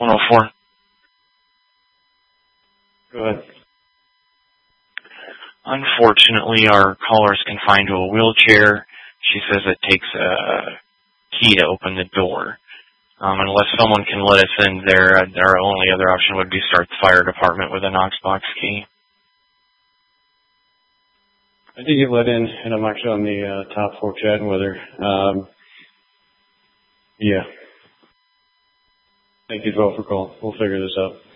104. Go ahead. Unfortunately, our caller is confined to a wheelchair. She says it takes a key to open the door. Unless someone can let us in there, our only other option would be start the fire department with a Knox box key. I did get let in, and I'm actually on the top floor chatting with her. Yeah. Thank you both for calling. We'll figure this out.